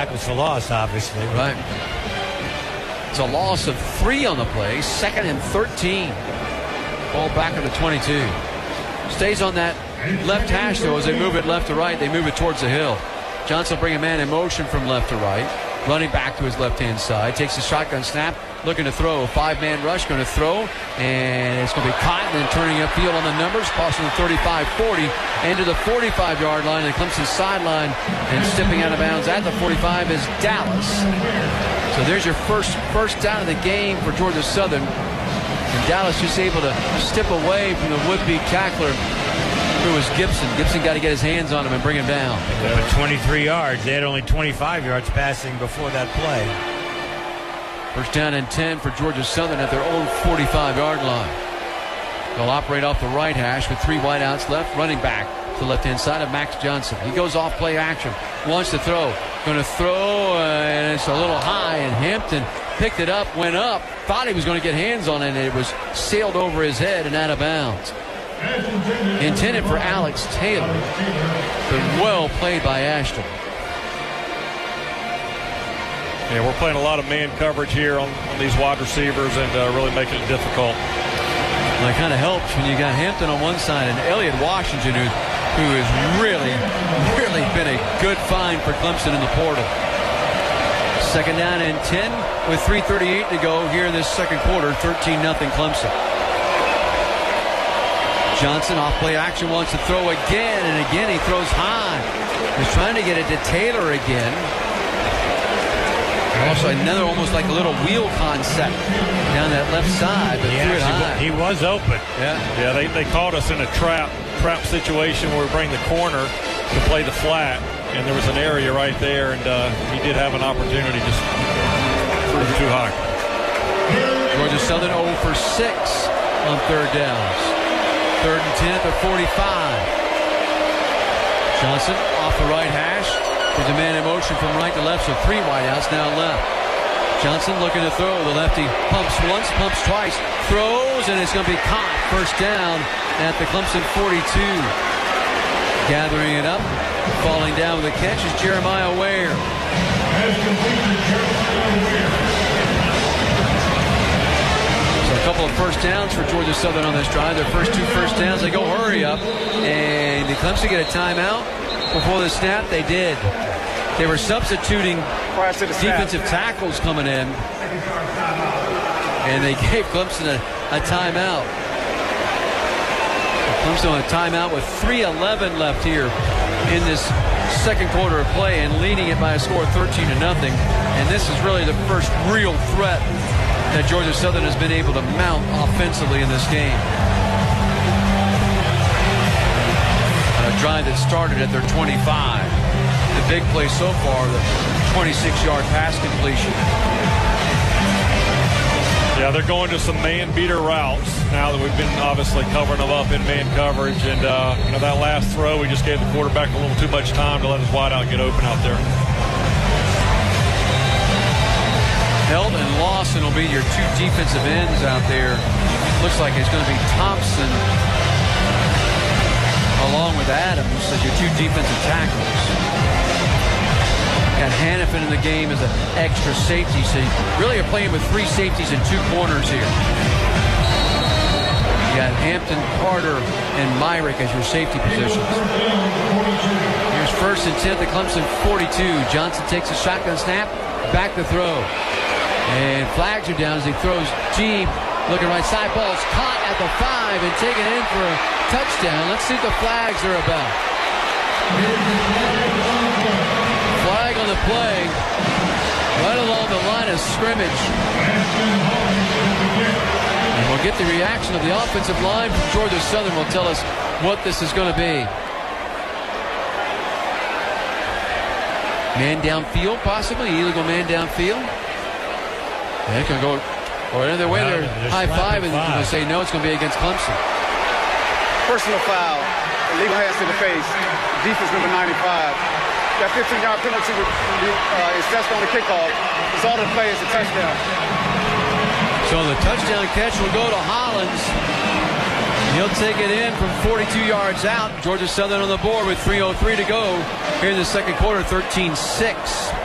tackles for loss, obviously. Right. It's a loss of 3 on the play. 2nd and 13. Ball back at the 22. Stays on that left hash, though, as they move it left to right. They move it towards the hill. Johnson will bring a man in motion from left to right. Running back to his left-hand side. Takes the shotgun snap. Looking to throw. 5-man rush. Going to throw. And it's going to be caught. And then turning upfield on the numbers. Crossing the 35-40. Into the 45-yard line. And Clemson sideline. And stepping out of bounds at the 45 is Dallas. So there's your first down of the game for Georgia Southern. And Dallas just able to step away from the would-be tackler, who was Gibson. Gibson got to get his hands on him and bring him down. But 23 yards. They had only 25 yards passing before that play. First down and 10 for Georgia Southern at their own 45-yard line. They'll operate off the right hash with 3 wideouts left. Running back to the left-hand side of Max Johnson. He goes off play action. Wants to throw. Going to throw, and it's a little high, and Hampton picked it up, went up, thought he was going to get hands on it, and it was sailed over his head and out of bounds. Intended for Alex Taylor, but well played by Ashton. Yeah, we're playing a lot of man coverage here on these wide receivers and really making it difficult. Well, it kind of helps when you got Hampton on one side and Elliot Washington, who has really been a good find for Clemson in the portal. 2nd down and 10 with 3:38 to go here in this second quarter. 13-0 Clemson. Johnson off play action, wants to throw again, and again he throws high. He's trying to get it to Taylor again. Also another almost like a little wheel concept down that left side, but threw it high. He was open. Yeah, they caught us in a trap situation where we bring the corner to play the flat, and there was an area right there, and he did have an opportunity, just threw it too high. Georgia Southern 0 for 6 on 3rd downs. 3rd and 10 at the 45. Johnson off the right hash. There's a man in motion from right to left, so 3 wideouts now left. Johnson looking to throw. The lefty pumps once, pumps twice, throws, and it's going to be caught. First down at the Clemson 42. Gathering it up, falling down with a catch is Jeremiah Ware. So a couple of first downs for Georgia Southern on this drive. Their first 2 first downs, they go hurry up. And did Clemson get a timeout before the snap? They did. They were substituting defensive tackles coming in, and they gave Clemson a timeout. Clemson on a timeout with 3:11 left here in this second quarter of play and leading it by a score of 13-0. And this is really the first real threat that Georgia Southern has been able to mount offensively in this game. A drive that started at their 25. The big play so far, the 26-yard pass completion. Yeah, they're going to some man-beater routes now that we've been obviously covering them up in man coverage. And, that last throw, we just gave the quarterback a little too much time to let his wideout get open out there. Held and Lawson will be your 2 defensive ends out there. Looks like it's going to be Thompson along with Adams as your 2 defensive tackles. Got Hannafin in the game as an extra safety, so you really are playing with 3 safeties and 2 corners here. You got Hampton, Carter, and Myrick as your safety positions. Here's 1st and 10 at the Clemson 42. Johnson takes a shotgun snap, back to throw. And flags are down as he throws deep. Looking right side, ball's caught at the 5 and taken in for a touchdown. Let's see what the flags are about. Flag on the play, right along the line of scrimmage. And we'll get the reaction of the offensive line from Georgia Southern. Will tell us what this is going to be. Man downfield, possibly illegal man downfield. They can go. Or in their way, they're high-five, and they say no, it's going to be against Clemson. Personal foul, illegal hands to the face, defense number 95. That 15-yard penalty is assessed on the kickoff. It's all the play is a touchdown. So the touchdown catch will go to Hollins. He'll take it in from 42 yards out. Georgia Southern on the board with 3:03 to go here in the second quarter, 13-6.